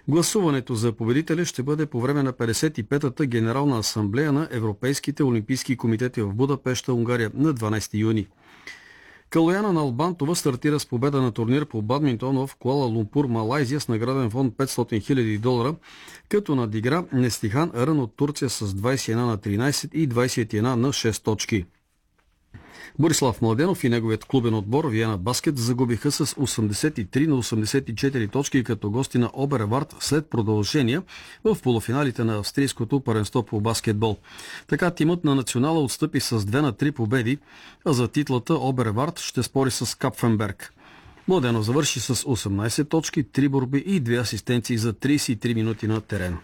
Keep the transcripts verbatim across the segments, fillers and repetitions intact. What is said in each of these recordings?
Гласуването за победителя ще бъде по време на петдесет и петата Генерална асамблея на Европейските олимпийски комитети в Будапеща, Унгария на дванадесети юни. Калояна Налбантова стартира с победа на турнир по бадминтон в Куала Лумпур, Малайзия с награден фонд петстотин хиляди долара, като надигра Нестихан Арън от Турция с двадесет и едно на тринадесет и двадесет и едно на шест точки. Борислав Младенов и неговият клубен отбор Виена Баскет загубиха с осемдесет и три на осемдесет и четири точки като гости на Обервард след продължения в полуфиналите на австрийското първенство по баскетбол. Така тимът на национала отстъпи с две на три победи, а за титлата Обервард ще спори с Капфенберг. Младенов завърши с осемнадесет точки, три борби и две асистенции за тридесет и три минути на терена.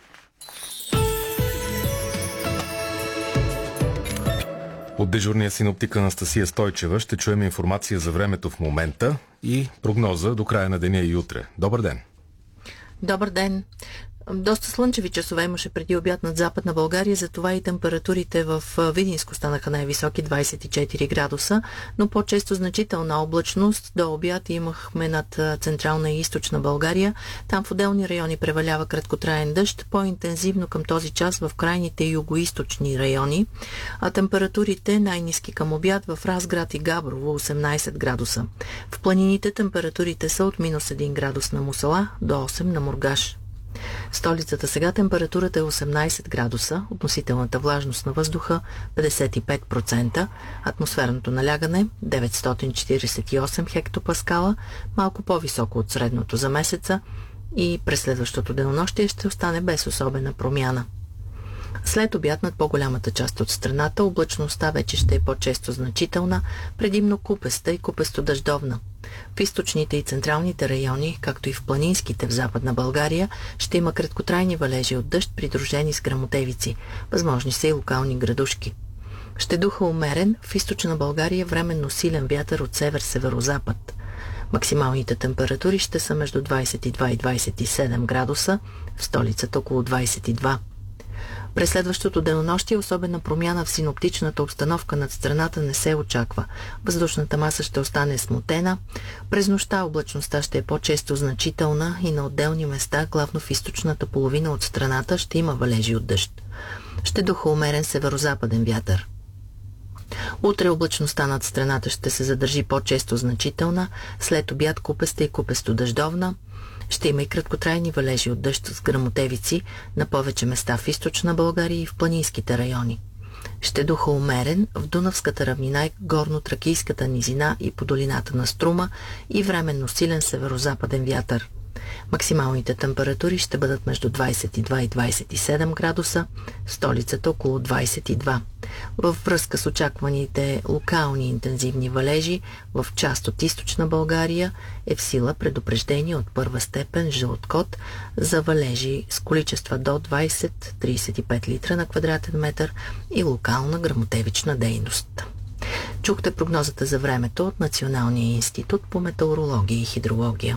От дежурния синоптик Анастасия Стойчева ще чуем информация за времето в момента и прогноза до края на деня и утре. Добър ден! Добър ден! Доста слънчеви часове имаше преди обяд над Западна България, затова и температурите в Видинско станаха най-високи двадесет и четири градуса, но по-често значителна облачност. До обяд имахме над Централна и Източна България. Там в отделни райони превалява краткотраен дъжд, по-интензивно към този час в крайните югоизточни райони, а температурите най-ниски към обяд в Разград и Габрово осемнадесет градуса. В планините температурите са от минус един градус на Мусала до осем на Мургаш. В столицата сега температурата е осемнадесет градуса, относителната влажност на въздуха петдесет и пет процента, атмосферното налягане деветстотин четиридесет и осем хектопаскала, малко по-високо от средното за месеца, и през следващото денонощие ще остане без особена промяна. След обяд над по-голямата част от страната облачността вече ще е по-често значителна, предимно купеста и купесто-дъждовна. В източните и централните райони, както и в планинските в Западна България, ще има краткотрайни валежи от дъжд, придружени с гръмотевици. Възможни са и локални градушки. Ще духа умерен, в източна България временно силен вятър от север-северозапад. Максималните температури ще са между двадесет и два и двадесет и седем градуса, в столицата около двадесет и два. През следващото денонощие особена промяна в синоптичната обстановка над страната не се очаква. Въздушната маса ще остане смутена. През нощта облачността ще е по-често значителна и на отделни места, главно в източната половина от страната, ще има валежи от дъжд. Ще духа умерен северозападен вятър. Утре облачността над страната ще се задържи по-често значителна, след обяд купеста и купесто-дъждовна. Ще има и краткотрайни валежи от дъжд с гръмотевици на повече места в източна България и в планинските райони. Ще духа умерен в Дунавската равнина и горно-тракийската низина и по долината на Струма и временно силен северозападен вятър. Максималните температури ще бъдат между двадесет и два и двадесет и седем градуса, в столицата около двадесет и два. Във връзка с очакваните локални интензивни валежи в част от източна България е в сила предупреждение от първа степен жълт код за валежи с количества до двадесет до тридесет и пет литра на квадратен метър и локална гръмотевична дейност. Чухте прогнозата за времето от Националния институт по метеорология и хидрология.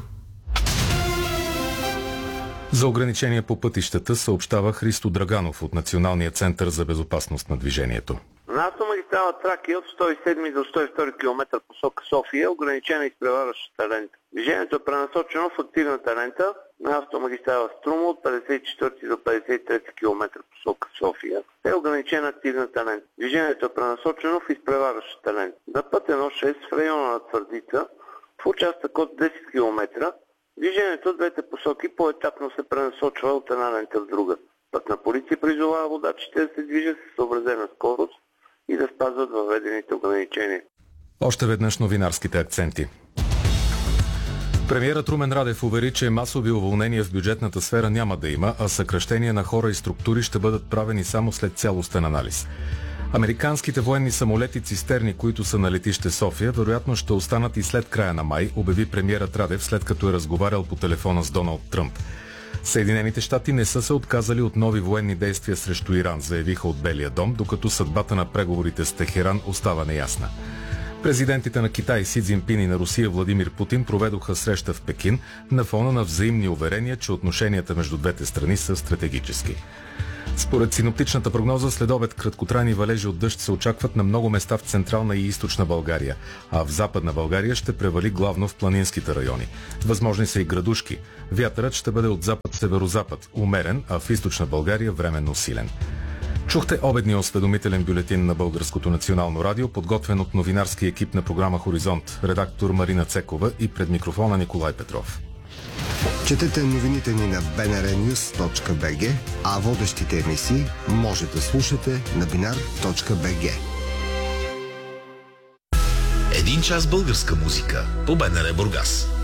За ограничения по пътищата съобщава Христо Драганов от Националния център за безопасност на движението. На автомагистрала Тракия от сто и седми до сто и втори километър посока София ограничена изпреварващата лента. Движението е пренасочено в активната лента на автомагистрала Струма от петдесет и четвърти до петдесет и трети километър посока София. Е ограничена активната лента. Движението е пренасочено в изпреварващата лента. На път едно шест в района на Твърдица в участък от десет километра движението от двете посоки по-етапно се пренасочва от една лента в друга. Пътна полиция призовава водачите да се движат с съобразена скорост и да спазват въведените ограничения. Още веднъж новинарските акценти. Премиерът Румен Радев увери, че масови уволнения в бюджетната сфера няма да има, а съкращения на хора и структури ще бъдат правени само след цялостен анализ. Американските военни самолети цистерни, които са на летище София, вероятно ще останат и след края на май, обяви премиерът Радев, след като е разговарял по телефона с Доналд Тръмп. Съединените щати не са се отказали от нови военни действия срещу Иран, заявиха от Белия дом, докато съдбата на преговорите с Техеран остава неясна. Президентите на Китай Си Цзинпин и на Русия Владимир Путин проведоха среща в Пекин на фона на взаимни уверения, че отношенията между двете страни са стратегически. Според синоптичната прогноза, след обед краткотрайни валежи от дъжд се очакват на много места в Централна и Източна България, а в Западна България ще превали главно в планинските райони. Възможни са и градушки. Вятърът ще бъде от запад-северозапад, умерен, а в Източна България временно силен. Чухте обедния осведомителен бюлетин на Българското национално радио, подготвен от новинарски екип на програма Хоризонт, редактор Марина Цекова и пред микрофона Николай Петров. Четете новините ни на би ен ар нюз точка би джи, а водещите емисии може да слушате на бинар точка би джи. Един час българска музика по БНР Бургас.